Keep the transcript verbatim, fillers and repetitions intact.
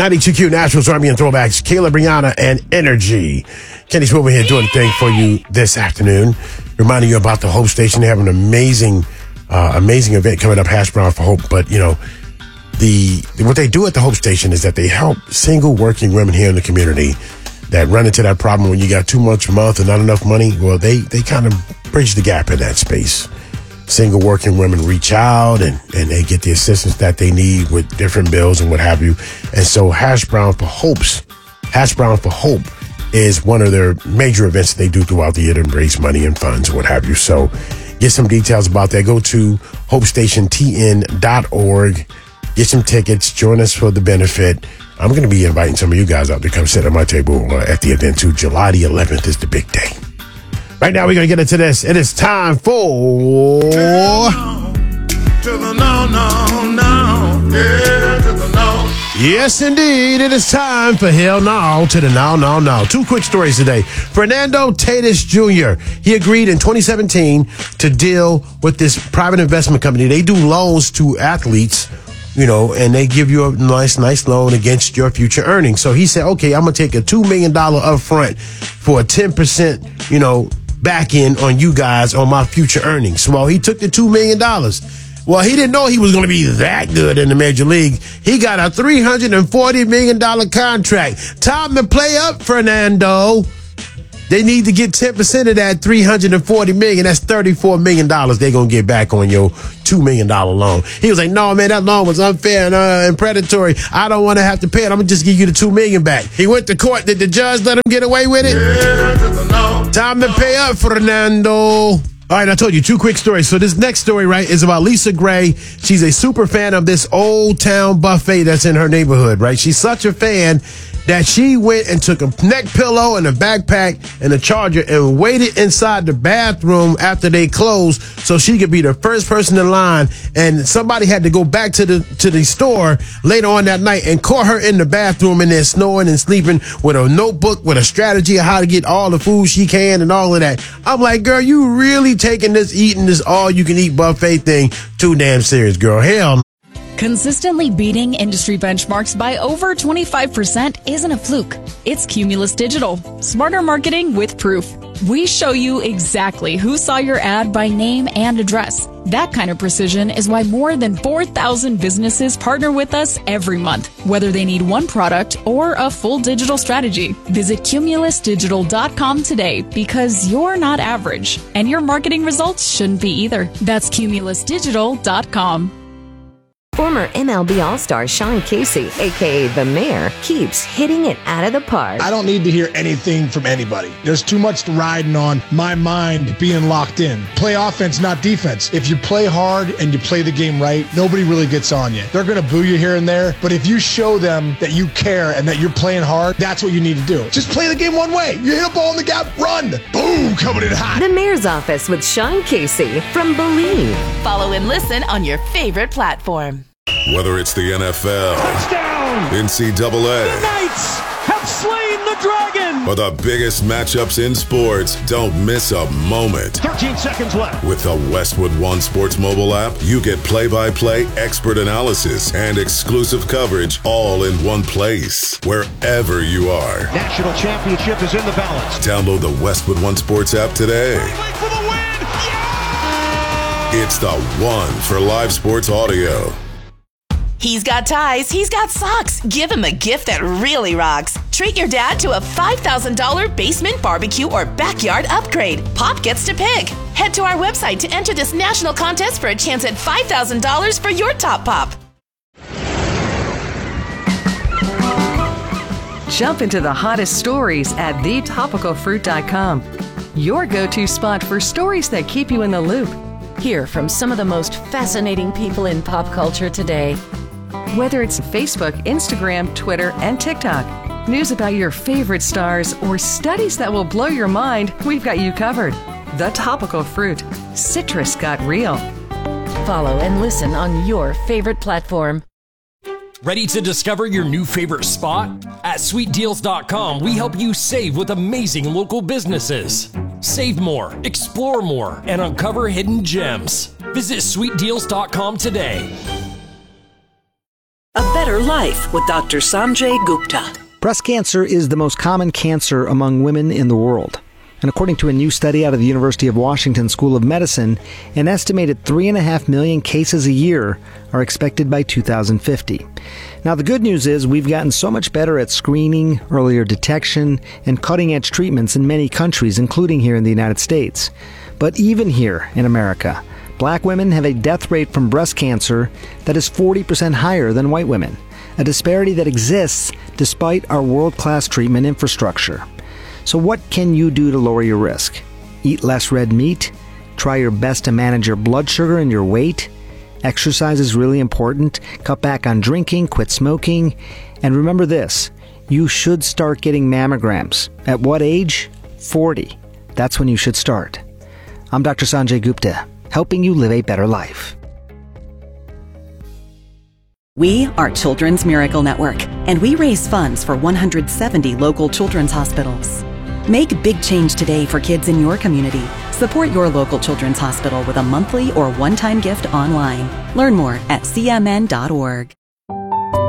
ninety-two Q Nationals, R and B and Throwbacks, Kayla Brianna, and Energy. Kenny Swoop here doing a thing for you this afternoon. Reminding you about the Hope Station. They have an amazing, uh, amazing event coming up, Hash Brown for Hope. But, you know, the what they do at the Hope Station is that they help single working women here in the community that run into that problem when you got too much a month and not enough money. Well, they, they kind of bridge the gap in that space. Single working women reach out and, and they get the assistance that they need with different bills and what have you. And so Hash Brown for Hope's, Hash Brown for Hope is one of their major events they do throughout the year to raise money and funds and what have you. So get some details about that. Go to hope station t n dot org. Get some tickets. Join us for the benefit. I'm going to be inviting some of you guys out to come sit at my table uh, at the event too. July the eleventh is the big day. Right now, we're going to get into this. It is time for... To the no, no, no. Yeah, to the no. Yes, indeed. It is time for Hell No to the No, No, No. Two quick stories today. Fernando Tatis Junior He agreed in twenty seventeen to deal with this private investment company. They do loans to athletes, you know, and they give you a nice, nice loan against your future earnings. So he said, okay, I'm going to take a two million dollars upfront for a ten percent, you know, back in on you guys on my future earnings. Well, he took the two million dollars. Well, he didn't know he was going to be that good in the major league. He got a three hundred forty million dollars contract. Time to play up, Fernando. They need to get ten percent of that three hundred forty million dollars. That's thirty-four million dollars they're going to get back on your two million dollars loan. He was like, no, man, that loan was unfair and, uh, and predatory. I don't want to have to pay it. I'm going to just give you the two million dollars back. He went to court. Did the judge let him get away with it? Yeah, time to pay up, Fernando. All right, I told you two quick stories. So this next story, right, is about Lisa Gray. She's a super fan of this Old Town buffet that's in her neighborhood, right? She's such a fan that she went and took a neck pillow and a backpack and a charger and waited inside the bathroom after they closed so she could be the first person in line. And somebody had to go back to the to the store later on that night and caught her in the bathroom and there snoring and sleeping with a notebook with a strategy of how to get all the food she can and all of that. I'm like, girl, you really taking this eating this all-you-can-eat buffet thing too damn serious, girl. Hell. Consistently beating industry benchmarks by over twenty-five percent isn't a fluke. It's Cumulus Digital. Smarter marketing with proof. We show you exactly who saw your ad by name and address. That kind of precision is why more than four thousand businesses partner with us every month, whether they need one product or a full digital strategy. Visit cumulus digital dot com today because you're not average, and your marketing results shouldn't be either. That's cumulus digital dot com. Former M L B All-Star Sean Casey, a k a. The Mayor, keeps hitting it out of the park. I don't need to hear anything from anybody. There's too much riding on my mind being locked in. Play offense, not defense. If you play hard and you play the game right, nobody really gets on you. They're going to boo you here and there, but if you show them that you care and that you're playing hard, that's what you need to do. Just play the game one way. You hit a ball in the gap, run. Boom, coming in hot. The Mayor's Office with Sean Casey from Believe. Follow and listen on your favorite platform. Whether it's the N F L, touchdown, N C double A, the Knights have slain the dragon, or the biggest matchups in sports, don't miss a moment. thirteen seconds left. With the Westwood One Sports mobile app, you get play-by-play, expert analysis, and exclusive coverage all in one place, wherever you are. National championship is in the balance. Download the Westwood One Sports app today. For the win. Yeah! It's the one for live sports audio. He's got ties, he's got socks. Give him a gift that really rocks. Treat your dad to a five thousand dollars basement barbecue or backyard upgrade. Pop gets to pick. Head to our website to enter this national contest for a chance at five thousand dollars for your top pop. Jump into the hottest stories at the topical fruit dot com. Your go-to spot for stories that keep you in the loop. Hear from some of the most fascinating people in pop culture today. Whether it's Facebook, Instagram, Twitter, and TikTok, news about your favorite stars, or studies that will blow your mind, we've got you covered. The Topical Fruit. Citrus got real. Follow and listen on your favorite platform. Ready to discover your new favorite spot? At sweet deals dot com, we help you save with amazing local businesses. Save more, explore more, and uncover hidden gems. Visit sweet deals dot com today. A better Better Life with Doctor Sanjay Gupta. Breast cancer is the most common cancer among women in the world. And according to a new study out of the University of Washington School of Medicine, an estimated three and a half million cases a year are expected by two thousand fifty. Now, the good news is we've gotten so much better at screening, earlier detection, and cutting-edge treatments in many countries, including here in the United States. But even here in America, black women have a death rate from breast cancer that is forty percent higher than white women, a disparity that exists despite our world-class treatment infrastructure. So what can you do to lower your risk? Eat less red meat? Try your best to manage your blood sugar and your weight? Exercise is really important. Cut back on drinking, quit smoking. And remember this, you should start getting mammograms. At what age? forty. That's when you should start. I'm Doctor Sanjay Gupta, helping you live a better life. We are Children's Miracle Network, and we raise funds for one hundred seventy local children's hospitals. Make big change today for kids in your community. Support your local children's hospital with a monthly or one-time gift online. Learn more at c m n dot org.